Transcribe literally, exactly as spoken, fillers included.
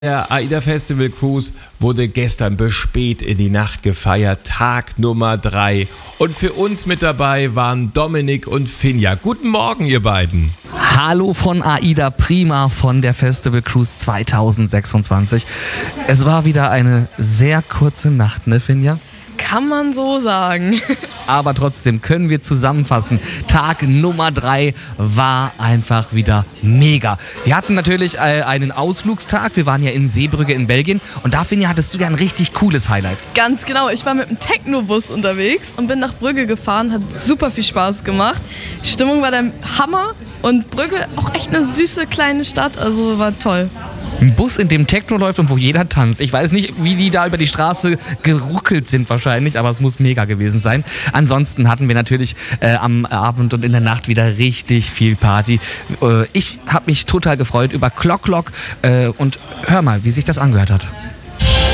Der AIDA Festival Cruise wurde gestern bis spät in die Nacht gefeiert, Tag Nummer drei. Und für uns mit dabei waren Dominik und Finja. Guten Morgen, ihr beiden. Hallo von AIDA Prima von der Festival Cruise zwanzig sechsundzwanzig. Es war wieder eine sehr kurze Nacht, ne Finja? Kann man so sagen. Aber trotzdem können wir zusammenfassen, Tag Nummer drei war einfach wieder mega. Wir hatten natürlich äh, einen Ausflugstag, wir waren ja in Seebrugge in Belgien und da, Finja, hattest du ja ein richtig cooles Highlight. Ganz genau, ich war mit einem Techno-Bus unterwegs und bin nach Brügge gefahren, hat super viel Spaß gemacht. Die Stimmung war der Hammer und Brügge auch echt eine süße kleine Stadt, also war toll. Ein Bus, in dem Techno läuft und wo jeder tanzt. Ich weiß nicht, wie die da über die Straße geruckelt sind wahrscheinlich, aber es muss mega gewesen sein. Ansonsten hatten wir natürlich äh, am Abend und in der Nacht wieder richtig viel Party. Äh, ich habe mich total gefreut über Clock Clock äh, und hör mal, wie sich das angehört hat.